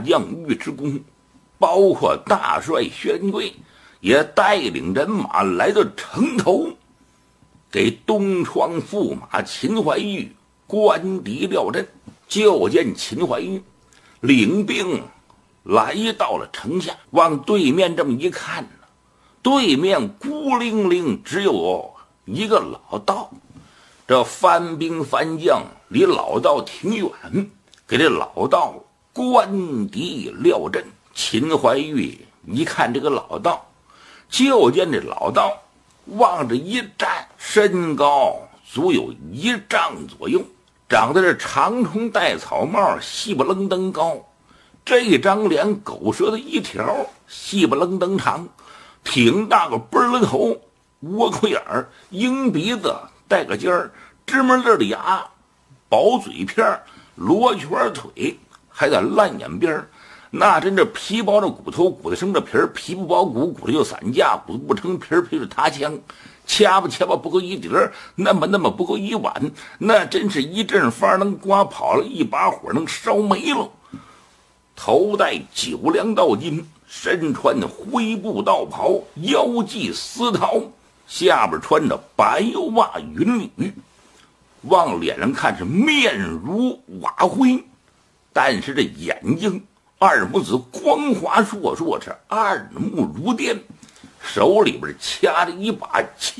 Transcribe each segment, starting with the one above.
将尉迟恭，包括大帅薛仁贵，也带领人马来到城头，给东窗驸马秦怀玉关敌料阵。就见秦怀玉领兵来到了城下，往对面这么一看，对面孤零零只有一个老道。这番兵番将离老道挺远，给这老道关敌料阵。秦怀玉一看这个老道，就见这老道往这一站，身高足有1丈左右，长得是长虫带草帽，细不愣登高，这张脸狗舌的一条，细不愣登长，挺大个奔了头，窝口眼儿，鹰鼻子，带个尖儿，芝麻粒的牙，薄嘴片，罗圈腿，还得烂眼边儿。那真是皮包着骨头，骨头生着皮儿，皮不包骨，骨头就散架，骨不成皮儿，皮是塌枪，掐吧不够一碟儿，那么不够一碗，那真是一阵风能刮跑了，一把火能烧没了。头戴9梁道巾，身穿灰布道袍，腰系丝绦，下边穿着白袜云履，往脸上看是面如瓦灰，但是这眼睛二母子光滑烁烁，是二目如电，手里边掐着一把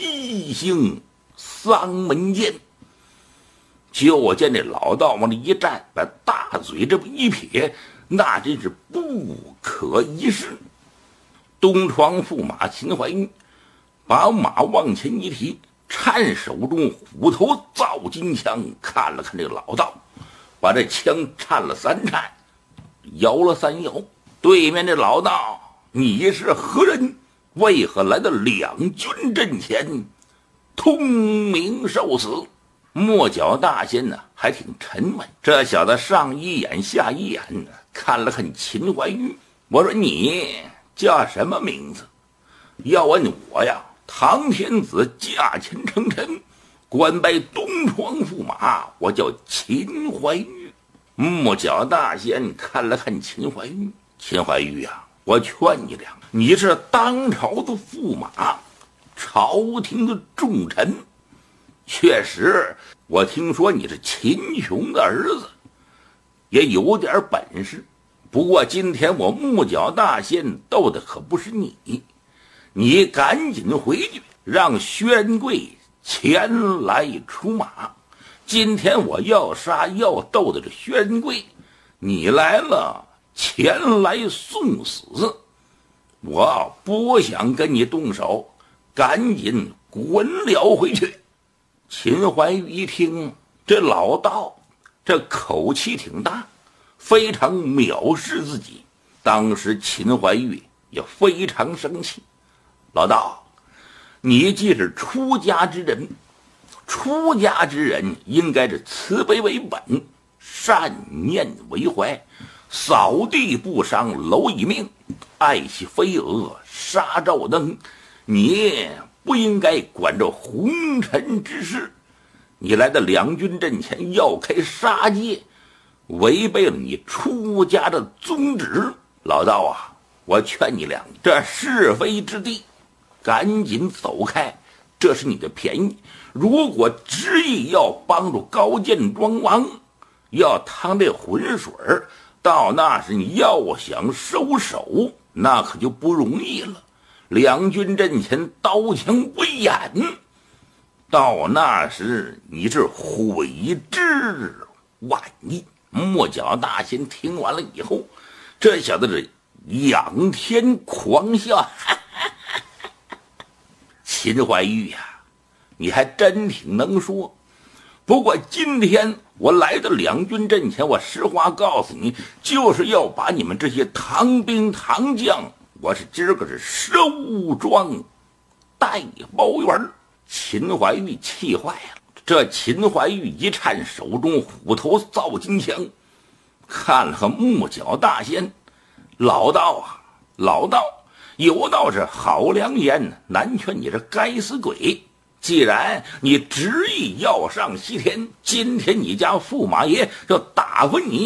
7星丧门剑。就见这老道往这一站，把大嘴这么一撇，那真是不可一世。东窗驸马秦怀玉把马往前一提，颤手中虎头造金枪，看了看这个老道，把这枪颤了3颤，摇了3摇。对面这老道，你是何人？为何来到两军阵前，通明受死？莫角大仙呢，还挺沉稳。这小子上一眼下一眼，看了看秦怀玉，我说你叫什么名字？要问我呀，唐天子驾前称臣，官拜东窗驸马，我叫秦怀玉。莫角大仙看了看秦怀玉，秦怀玉呀，我劝你俩，你是当朝的驸马，朝廷的重臣，确实我听说你是秦琼的儿子，也有点本事，不过今天我木角大仙斗的可不是你，你赶紧回去让薛仁贵前来出马。今天我要杀要斗的这薛仁贵，你来了前来送死，我不想跟你动手，赶紧滚了回去。秦怀玉一听，这老道这口气挺大，非常藐视自己。当时秦怀玉也非常生气，老道，你既是出家之人，出家之人应该是慈悲为本，善念为怀，扫地不伤蝼蚁命，爱惜飞蛾杀照灯，你不应该管这红尘之事。你来到两军阵前要开杀戒，违背了你出家的宗旨。老道啊，我劝你俩，这是非之地赶紧走开，这是你的便宜。如果执意要帮助高见庄王，要趟这浑水，到那时你要想收手，那可就不容易了。两军阵前刀枪不眼，到那时你是悔之晚矣。莫角大仙听完了以后，这小子是仰天狂笑，哈哈哈哈，秦怀玉呀，你还真挺能说。不过今天我来到两军阵前，我实话告诉你，就是要把你们这些唐兵唐将，我是今儿个是收庄带包圆。秦怀玉气坏了，这秦怀玉一颤手中虎头造金枪，看了个木角大仙，老道啊，老道，有道是好良言难劝你这该死鬼。既然你执意要上西天，今天你家驸马爷要打发你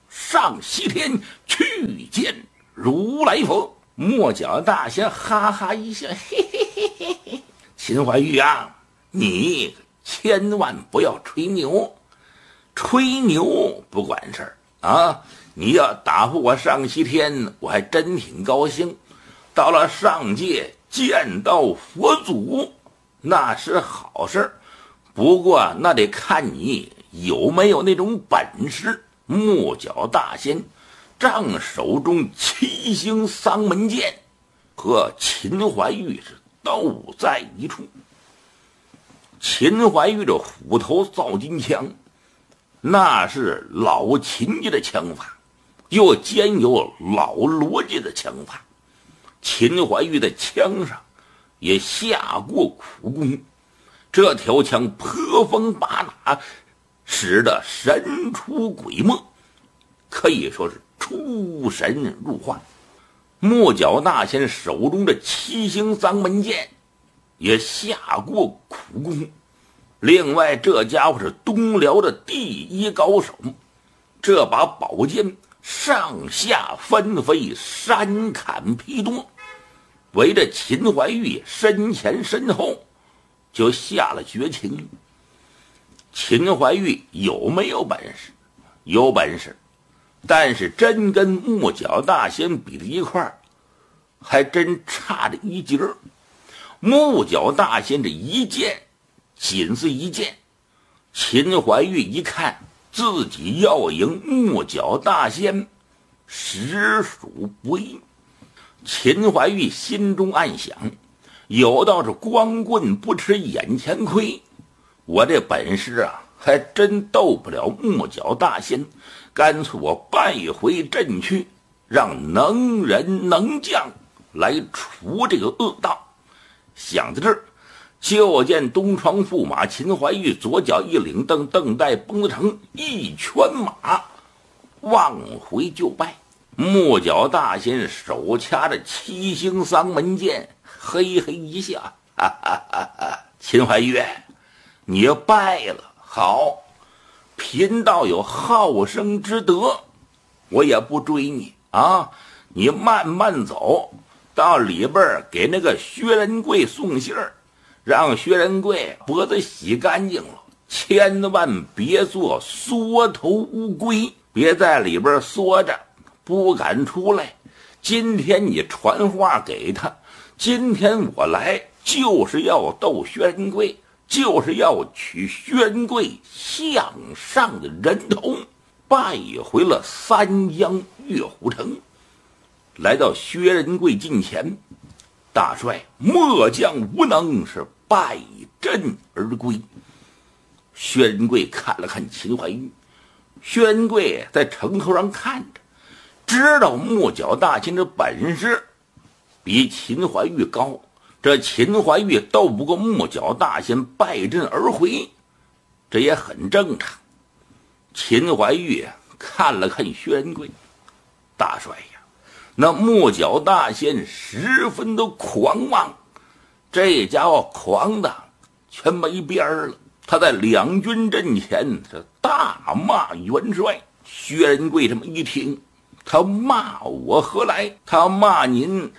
上西天去见如来佛。莫角大仙哈哈一笑，嘿嘿嘿嘿嘿，秦怀玉啊，你千万不要吹牛，吹牛不管事儿啊！你要答复我上西天，我还真挺高兴。到了上界见到佛祖，那是好事，不过那得看你有没有那种本事。木角大仙仗手中七星丧门剑，和秦怀玉是斗在一处。秦怀玉这虎头造金枪，那是老秦家的枪法，又兼有老罗家的枪法。秦怀玉在枪上也下过苦功，这条枪颇锋拔拿，使得神出鬼没，可以说是出神入化。木角大仙手中的七星丧门剑也下过苦功。另外，这家伙是东辽的第一高手，这把宝剑上下纷飞，山砍劈多，围着秦怀玉身前身后就下了绝情。秦怀玉有没有本事？有本事，但是真跟木角大仙比在一块儿，还真差着一截儿。木角大仙这一剑仅是一剑，秦怀玉一看自己要赢木角大仙，实属不易。秦怀玉心中暗想，有道是光棍不吃眼前亏，我这本事啊，还真斗不了木角大仙，干脆我败回阵去，让能人能将来除这个恶道。想到这儿，就见东窗驸马秦怀玉左脚一领蹬，蹬带绷子成一圈马往回就拜。木角大仙手掐着七星丧门剑，嘿嘿一笑，哈哈哈哈！秦怀玉，你败了，好，贫道有好生之德，我也不追你啊，你慢慢走，到里边给那个薛仁贵送信儿，让薛仁贵脖子洗干净了，千万别做缩头乌龟，别在里边缩着不敢出来。今天你传话给他，今天我来就是要斗薛仁贵，就是要取薛仁贵项上的人头，败回了三江月虎城。来到薛仁贵近前，大帅末将无能，是败阵而归。薛仁贵看了看秦怀玉，薛仁贵在城头上看着，知道木角大仙的本事比秦怀玉高，这秦怀玉斗不过木角大仙，败阵而回，这也很正常。秦怀玉看了看薛仁贵，大帅呀，那木角大仙十分的狂妄，这家伙狂的全没边儿了。他在两军阵前是大骂元帅。薛仁贵这么一听，他骂我何来？他骂您。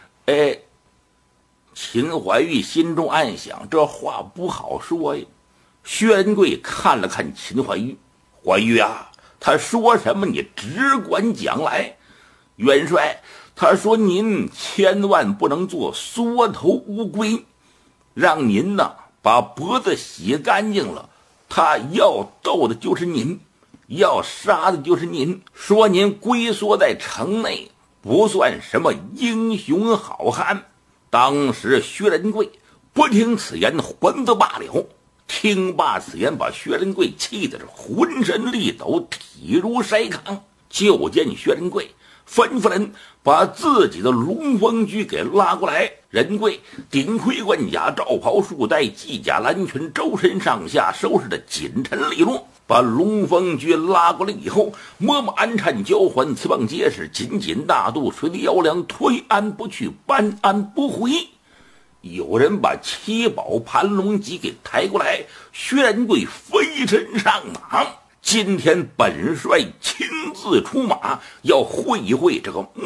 秦怀玉心中暗想，这话不好说呀。薛仁贵看了看秦怀玉，怀玉啊，他说什么你只管讲来。元帅，他说您千万不能做缩头乌龟，让您呢把脖子洗干净了，他要斗的就是您，要杀的就是您，说您龟缩在城内不算什么英雄好汉。当时薛仁贵不听此言，还则罢了，听罢此言，把薛仁贵气得是浑身力抖，体如筛糠。就见薛仁贵吩咐人把自己的龙凤驹给拉过来。仁贵顶盔贯甲，罩袍束带，系甲蓝裙，周身上下收拾的紧沉利落。把龙凤驹拉过来以后，摸摸鞍颤交环，刺棒结实，紧紧大肚，垂的腰梁，推鞍不去，搬鞍不回。有人把七宝盘龙戟给抬过来，薛仁贵飞身上马， 今天本帅亲自出马，要会一会这个